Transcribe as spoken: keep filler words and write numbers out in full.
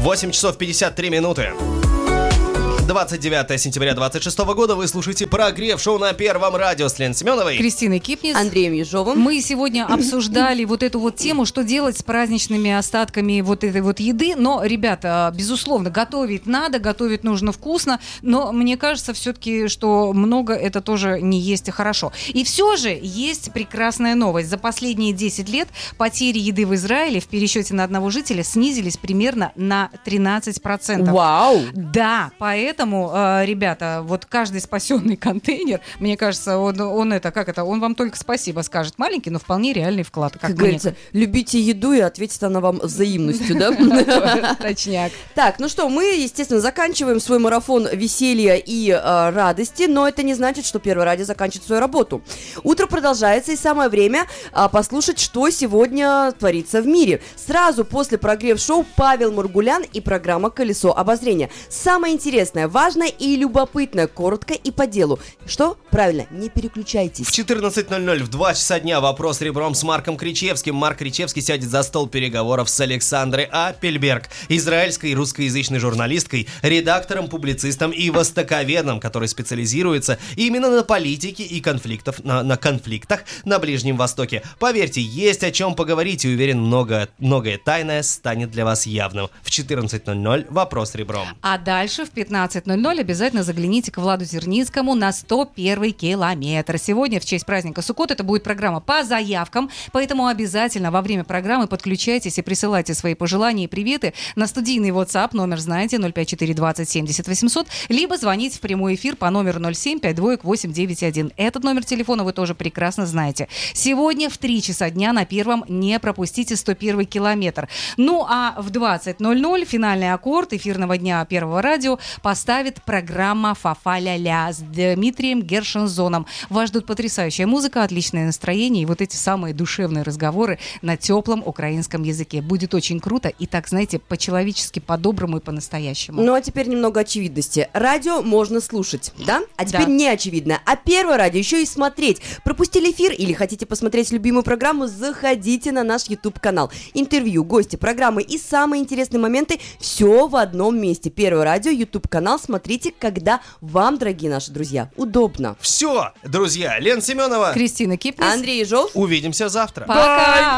восемь часов пятьдесят три минуты. двадцать девятое сентября двадцать шестого года. Вы слушаете прогрев шоу на Первом радио с Леной Семеновой, Кристиной Кипнис, Андреем Ежовым. Мы сегодня обсуждали вот эту вот тему, что делать с праздничными остатками вот этой вот еды. Но, ребята, безусловно, готовить надо, готовить нужно вкусно, но мне кажется все-таки, что много это тоже не есть и хорошо. И все же есть прекрасная новость. За последние десять лет потери еды в Израиле в пересчете на одного жителя снизились примерно на тринадцать процентов. Вау! Да, поэтому Поэтому, ребята, вот каждый спасенный контейнер, мне кажется, он, он это, как это, он вам только спасибо скажет. Маленький, но вполне реальный вклад. Как, как говорится, любите еду и ответит она вам взаимностью, да? Точняк. Так, ну что, мы, естественно, заканчиваем свой марафон веселья и радости, но это не значит, что Первое радио заканчивает свою работу. Утро продолжается, и самое время послушать, что сегодня творится в мире. Сразу после прогрев-шоу Павел Маргулян и программа «Колесо обозрения». Самое интересное, важное и любопытное, коротко и по делу. Что? Правильно, не переключайтесь. В четырнадцать ноль ноль в два часа дня вопрос ребром с Марком Кричевским. Марк Кричевский сядет за стол переговоров с Александрой Аппельберг, израильской и русскоязычной журналисткой, редактором, публицистом и востоковедом, который специализируется именно на политике и конфликтов, на, на конфликтах на Ближнем Востоке. Поверьте, есть о чем поговорить, и уверен, много, многое тайное станет для вас явным. В четырнадцать ноль ноль вопрос ребром. А дальше в пятнадцать ноль ноль обязательно загляните к Владу Зерницкому на сто первый километр. Сегодня в честь праздника Суккот это будет программа по заявкам, поэтому обязательно во время программы подключайтесь и присылайте свои пожелания и приветы на студийный WhatsApp, номер знаете, ноль пять четыре двадцать семьдесят восемьсот, либо звоните в прямой эфир по номеру ноль семь пять два восемь девять один. Этот номер телефона вы тоже прекрасно знаете. Сегодня в три часа дня на Первом не пропустите сто первый километр. Ну а в двадцать ноль ноль финальный аккорд эфирного дня Первого радио поставит программа «Фа-фа-ля-ля» с Дмитрием Гершензоном. Вас ждут потрясающая музыка, отличное настроение и вот эти самые душевные разговоры на теплом украинском языке. Будет очень круто и так, знаете, по-человечески, по-доброму и по-настоящему. Ну а теперь немного очевидности. Радио можно слушать, да? А теперь Да. не очевидно. А Первое радио еще и смотреть. Пропустили эфир или хотите посмотреть любимую программу, заходите на наш YouTube-канал. Интервью, гости, программы и самые интересные моменты – все в одном месте. Первое радио, YouTube-канал. Смотрите, когда вам, дорогие наши друзья, удобно. Все, друзья, Лена Семенова, Кристина Кипнис. Андрей Ежов. увидимся завтра. Пока!